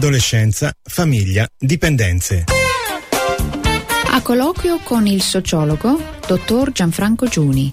adolescenza, famiglia, dipendenze. A colloquio con il sociologo dottor Gianfranco Giuni.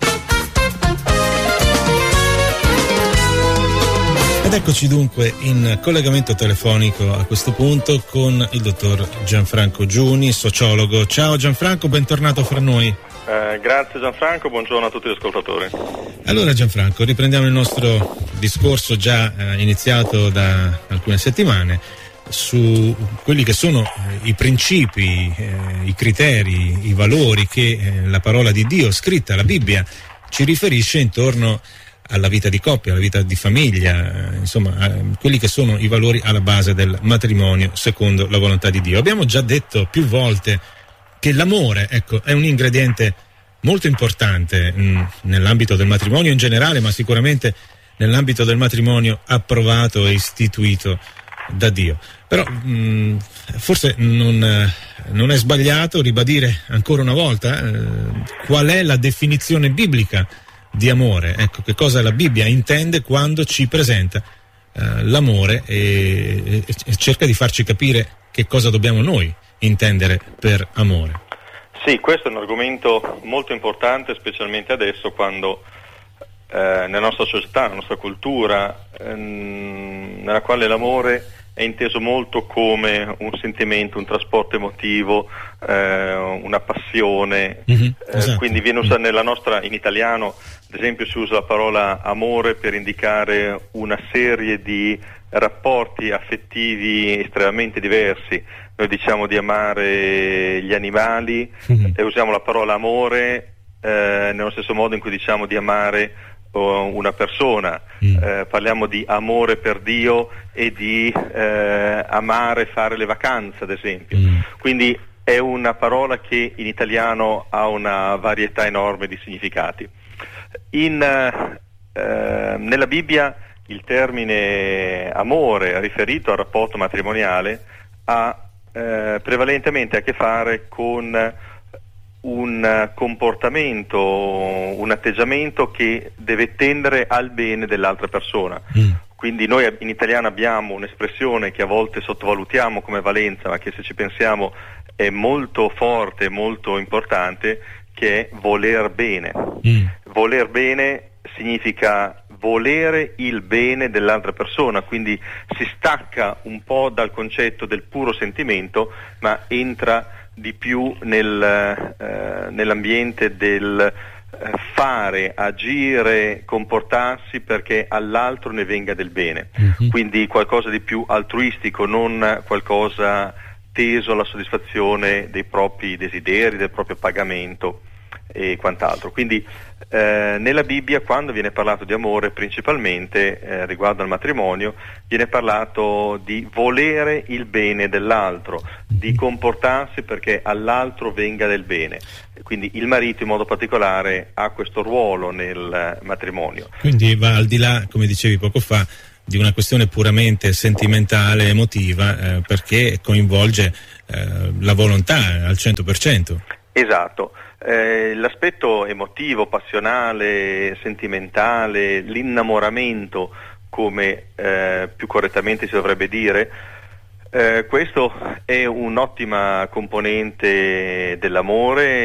Ed eccoci dunque in collegamento telefonico a questo punto con il dottor Gianfranco Giuni, sociologo. Ciao Gianfranco, bentornato fra noi. Grazie Gianfranco, buongiorno a tutti gli ascoltatori. Allora Gianfranco, riprendiamo il nostro discorso già iniziato da alcune settimane su quelli che sono i principi, i criteri, i valori che la parola di Dio, scritta, la Bibbia, ci riferisce intorno alla vita di coppia, alla vita di famiglia, insomma, quelli che sono i valori alla base del matrimonio secondo la volontà di Dio. Abbiamo già detto più volte che l'amore, ecco, è un ingrediente molto importante nell'ambito del matrimonio in generale, ma sicuramente nell'ambito del matrimonio approvato e istituito da Dio. Però forse non è sbagliato ribadire ancora una volta qual è la definizione biblica di amore. Ecco, che cosa la Bibbia intende quando ci presenta l'amore e cerca di farci capire che cosa dobbiamo noi intendere per amore. Sì, questo è un argomento molto importante, specialmente adesso quando nella nostra società, nella nostra cultura, nella quale l'amore è inteso molto come un sentimento, un trasporto emotivo, una passione, esatto. Quindi viene usata nella nostra, in italiano ad esempio si usa la parola amore per indicare una serie di rapporti affettivi estremamente diversi. Noi diciamo di amare gli animali e usiamo la parola amore nello stesso modo in cui diciamo di amare una persona. Parliamo di amore per Dio e di amare fare le vacanze, ad esempio. Quindi è una parola che in italiano ha una varietà enorme di significati. Nella Bibbia il termine amore riferito al rapporto matrimoniale ha prevalentemente a che fare con un comportamento, un atteggiamento che deve tendere al bene dell'altra persona. Quindi noi in italiano abbiamo un'espressione che a volte sottovalutiamo come valenza, ma che se ci pensiamo è molto forte, molto importante, che è voler bene. Voler bene significa volere il bene dell'altra persona, quindi si stacca un po' dal concetto del puro sentimento, ma entra di più nell'ambiente del fare, agire, comportarsi perché all'altro ne venga del bene. Quindi qualcosa di più altruistico, non qualcosa teso alla soddisfazione dei propri desideri, del proprio pagamento e quant'altro. Quindi nella Bibbia, quando viene parlato di amore, principalmente riguardo al matrimonio, viene parlato di volere il bene dell'altro, di comportarsi perché all'altro venga del bene. Quindi il marito in modo particolare ha questo ruolo nel matrimonio. Quindi va al di là, come dicevi poco fa, di una questione puramente sentimentale, emotiva, perché coinvolge la volontà al 100%. Esatto. L'aspetto emotivo, passionale, sentimentale, l'innamoramento, come più correttamente si dovrebbe dire, questo è un'ottima componente dell'amore,